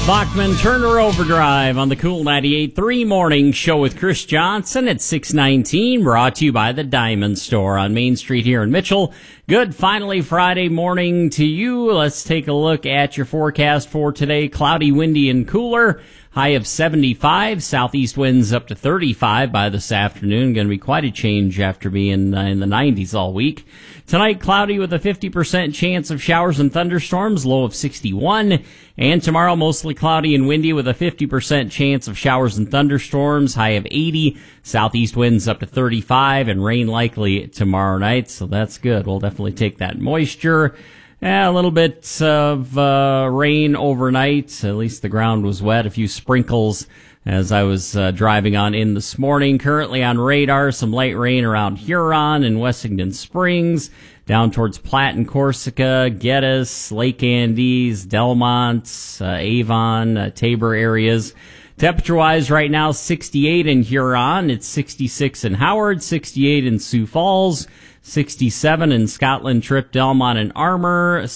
Bachman Turner Overdrive on the Cool 98.3 Morning Show with Chris Johnson at 6:19, brought to you by the Diamond Store on Main Street here in Mitchell. Good finally Friday morning to you. Let's take a look at your forecast for today. Cloudy, windy, and cooler. High of 75, southeast winds up to 35 by this afternoon. Going to be quite a change after being in the 90s all week. Tonight, cloudy with a 50% chance of showers and thunderstorms, low of 61. And tomorrow, mostly cloudy and windy with a 50% chance of showers and thunderstorms, high of 80. Southeast winds up to 35 and rain likely tomorrow night, so that's good. We'll definitely take that moisture. A little bit of rain overnight. At least the ground was wet. A few sprinkles as I was driving on in this morning. Currently on radar, some light rain around Huron and Wessington Springs, down towards Platte and Corsica, Geddes, Lake Andes, Delmont, Avon, Tabor areas. Temperature-wise right now, 68 in Huron. It's 66 in Howard, 68 in Sioux Falls, 67 in Scotland, Tripp, Delmont, and Armour,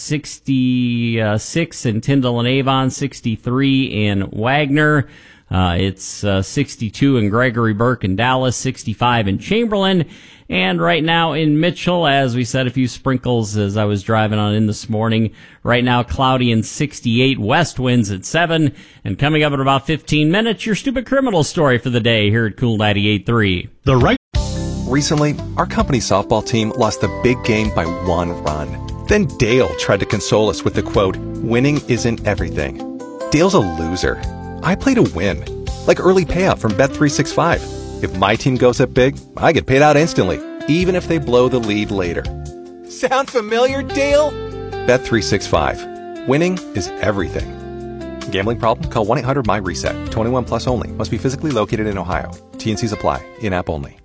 66 in Tyndall and Avon, 63 in Wagner. It's 62 in Gregory, Burke, and Dallas, 65 in Chamberlain. And right now in Mitchell, as we said, a few sprinkles as I was driving on in this morning. Right now, cloudy and 68, west winds at 7. And coming up in about 15 minutes, your stupid criminal story for the day here at Cool 98.3. Recently, our company softball team lost the big game by 1 run. Then Dale tried to console us with the quote, "Winning isn't everything." Dale's a loser. I play to win, like early payout from Bet365. If my team goes up big, I get paid out instantly, even if they blow the lead later. Sound familiar, Dale? Bet365. Winning is everything. Gambling problem? Call 1-800-MY-RESET. 21 plus only. Must be physically located in Ohio. T&Cs apply. In-app only.